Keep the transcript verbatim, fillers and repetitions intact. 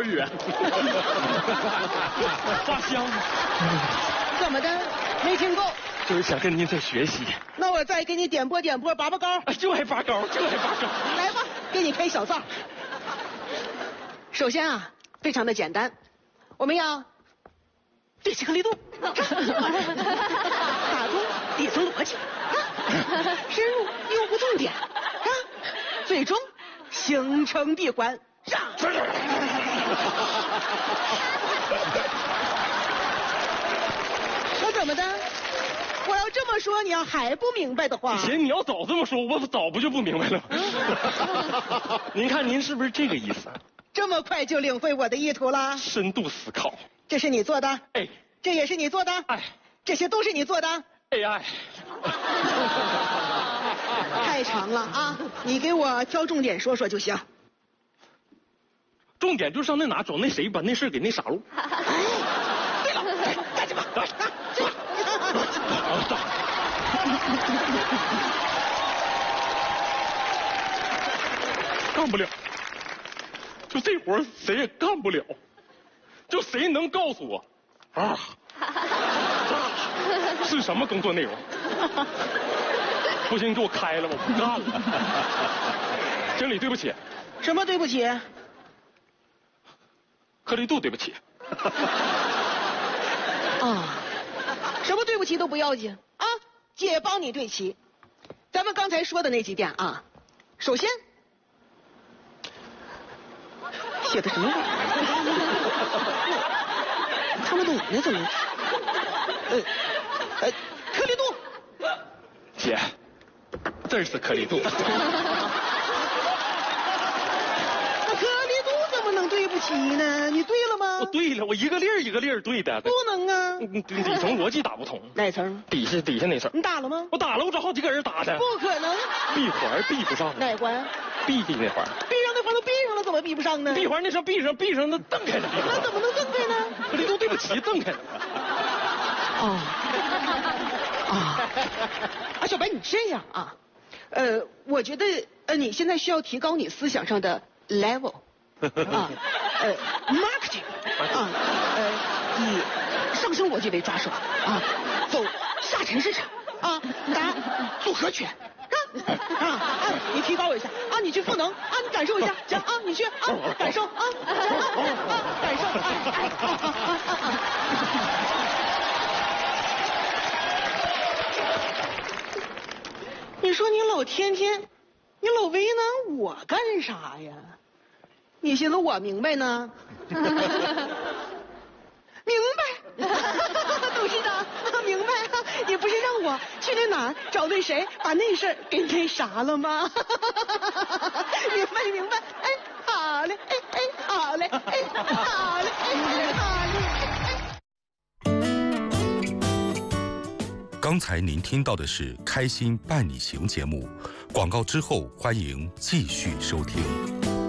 少语？ 发香。 怎么的？没听够？ 就是想跟您再学习。 那我再给你点拨点拨，拔拔高。 啊，就爱拔高，就爱拔高。 来吧，给你开小灶。首先啊，非常的简单，我们要对齐颗粒度，打通底层逻辑，深入用户重点，啊，最终形成闭环。那怎么的？我要这么说，你要还不明白的话， 姐，你要早这么说，我早不就不明白了。您看您是不是这个意思？ 这么快就领会我的意图了？ 深度思考。 这是你做的， 哎， 这也是你做的， 哎， 这些都是你做的。 A I。 太长了啊，你给我挑重点说说就行。 重点就是上那哪找那谁把那事给那啥喽。 哎，对了，哎，赶紧吧， 来， 去。 干不了，就这活儿谁也干不了，就谁能告诉我啊？是什么工作内容？不行，你给我开了吧，我不干了。经理，对不起。 什么对不起？ 颗粒度对不起。 啊，什么对不起都不要紧啊，姐帮你对齐。咱们刚才说的那几点啊，首先写的什么玩意儿？看不懂呢，怎么？呃，呃，颗粒度。 姐，这是颗粒度。 能对不起呢？你对了吗？ 我对了，我一个粒儿一个粒儿对的。 不能啊！ 底层逻辑打不通。 哪层？ 底下底下那层。 你打了吗？ 我打了，我找好几个人打的。 不可能。 闭环闭不上。 哪环？ 闭的那环。 闭上那环都闭上了，怎么闭不上呢？ 闭环那上闭上闭上那蹬开了。 那怎么能蹬开呢？ 颗粒度对不起，蹬开了。 哦。啊。啊，小白，你这样啊？呃，我觉得呃，你现在需要提高你思想上的 level。啊，呃 ，marketing 啊，呃，以上升逻辑为抓手啊，走下沉市场啊，打组合拳啊啊啊！你提高一下啊，你去赋能啊，你感受一下，行啊，你去啊，感受啊，行啊啊，感受啊啊啊啊啊！你说你老天天，你老为难我干啥呀？你寻思我明白呢？明白，董事长，明白了。你不是让我去那哪儿找那谁，把那事儿给那啥了吗？明白明白，哎，好嘞，哎哎，好嘞，哎，好嘞，哎，好嘞。 刚才您听到的是《开心伴你行》节目，广告之后欢迎继续收听。